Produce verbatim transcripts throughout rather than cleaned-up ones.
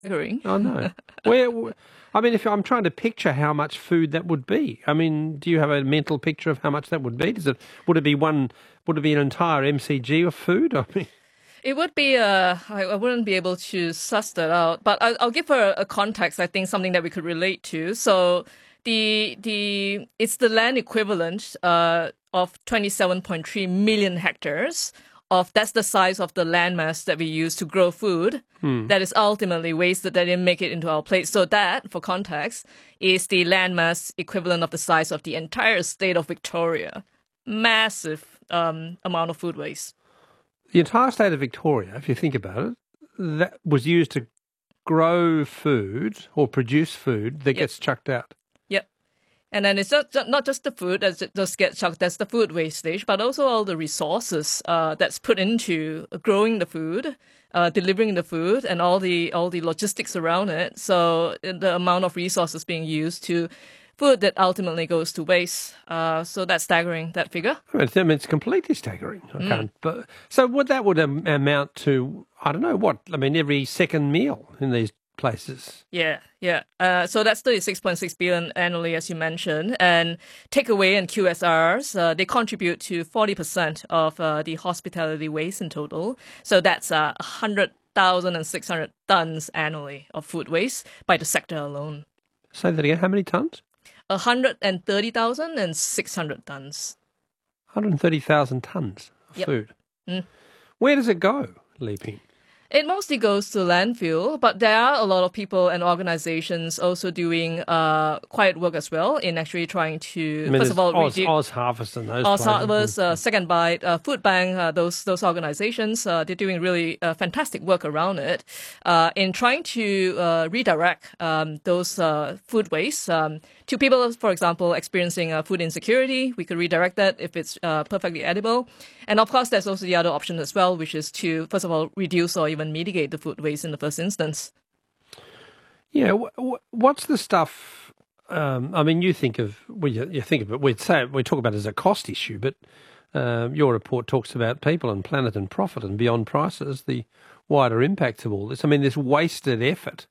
staggering. I know. Where, I mean, if I'm trying to picture how much food that would be, I mean, do you have a mental picture of how much that would be? Does it would it be one? Would it be an entire M C G of food? I mean, It would be, uh, I, I wouldn't be able to suss that out, but I, I'll give her a, a context, I think, something that we could relate to. So the the it's the land equivalent uh, of twenty-seven point three million hectares. Of that's the size of the landmass that we use to grow food hmm. that is ultimately wasted, that didn't make it into our plate. So that, for context, is the landmass equivalent of the size of the entire state of Victoria. Massive um, amount of food waste. The entire state of Victoria, if you think about it, that was used to grow food or produce food that Yep. gets chucked out. Yep. And then it's not, not just the food that just gets chucked, that's the food wastage, but also all the resources uh, that's put into growing the food, uh, delivering the food, and all the all the logistics around it. So the amount of resources being used to food that ultimately goes to waste. Uh, so that's staggering, that figure. I mean, it's, I mean, it's completely staggering. I can't. But so what that would am- amount to? I don't know what. I mean, every second meal in these places. Yeah, yeah. Uh, so that's thirty-six point six billion annually, as you mentioned. And takeaway and Q S Rs, uh, they contribute to forty percent of uh, the hospitality waste in total. So that's uh, one hundred thousand six hundred tons annually of food waste by the sector alone. Say that again. How many tons? one hundred thirty thousand six hundred tons. one hundred thirty thousand tons of Yep. food. Mm. Where does it go, Li Ping? It mostly goes to landfill, but there are a lot of people and organizations also doing uh, quiet work as well in actually trying to, I mean, first of all, Oz, reduce... Oz Harvest and those Oz places. Harvest, uh, Second Bite, uh, Food Bank, uh, those those organizations, uh, they're doing really uh, fantastic work around it uh, in trying to uh, redirect um, those uh, food waste um, to people, for example, experiencing uh, food insecurity. We could redirect that if it's uh, perfectly edible. And of course, there's also the other option as well, which is to, first of all, reduce or even mitigate the food waste in the first instance. Yeah, w- w- what's the stuff? Um, I mean, you think of well, you, you think of it. We'd say we talk about it as a cost issue, but um, your report talks about people and planet and profit and beyond prices. The wider impacts of all this. I mean, this wasted effort.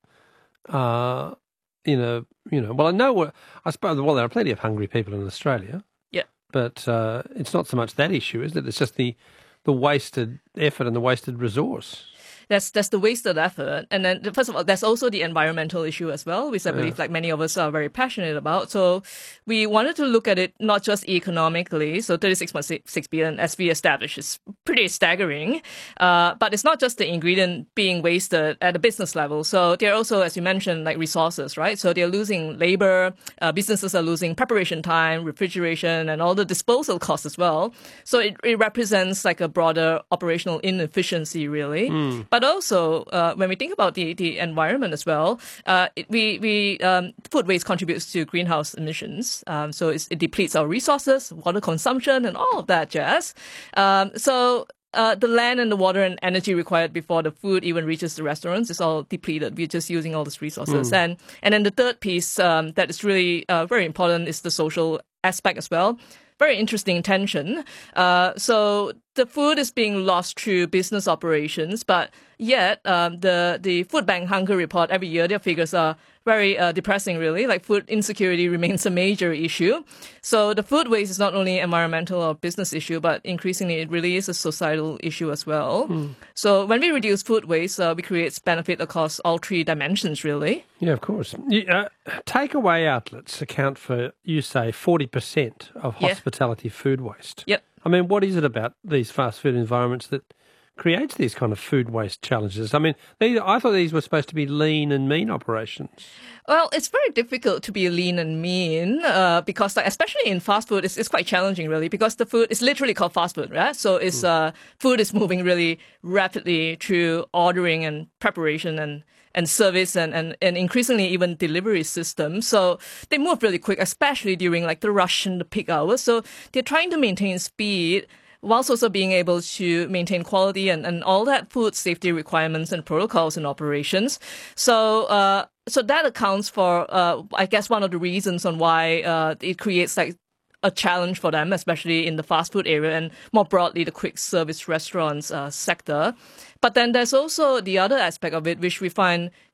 Uh, in a you know, well, I know what I suppose. Well, there are plenty of hungry people in Australia. Yeah. But uh, it's not so much that issue, is it? It's just the the wasted effort and the wasted resource. That's that's the wasted effort. And then, first of all, there's also the environmental issue as well, which I believe Yeah. like many of us are very passionate about. So we wanted to look at it not just economically. So thirty-six point six billion, as we established, is pretty staggering. Uh, but it's not just the ingredient being wasted at a business level. So they're also, as you mentioned, like resources, right? So they're losing labor. Uh, businesses are losing preparation time, refrigeration, and all the disposal costs as well. So it, it represents like a broader operational inefficiency, really. Mm. But also, uh, when we think about the, the environment as well, uh, it, we, we um, food waste contributes to greenhouse emissions. Um, so it's, it depletes our resources, water consumption, and all of that jazz. Um, so uh, the land and the water and energy required before the food even reaches the restaurants is all depleted. We're just using all these resources. Mm. And and then the third piece um, that is really uh, very important is the social aspect as well. Very interesting tension. Uh, so the food is being lost through business operations, but yet um, the the Food Bank Hunger Report every year, their figures are very uh, depressing, really. Like food insecurity remains a major issue. So the food waste is not only an environmental or business issue, but increasingly it really is a societal issue as well. Mm. So when we reduce food waste, uh, we create benefit across all three dimensions, really. Yeah, of course. You, uh, takeaway outlets account for, you say, forty percent of Yeah. hospitality food waste. Yep. I mean, what is it about these fast food environments that creates these kind of food waste challenges? I mean, they, I thought these were supposed to be lean and mean operations. Well, it's very difficult to be lean and mean uh, because, like, especially in fast food, it's, it's quite challenging, really, because the food is literally called fast food, right? So it's uh, food is moving really rapidly through ordering and preparation and and service and, and, and increasingly even delivery systems. So they move really quick, especially during like the rush and the peak hours. So they're trying to maintain speed whilst also being able to maintain quality and, and all that food safety requirements and protocols and operations. So uh, so that accounts for, uh, I guess, one of the reasons on why uh, it creates like a challenge for them, especially in the fast food area and more broadly the quick service restaurants uh, sector. But then there's also the other aspect of it, which we find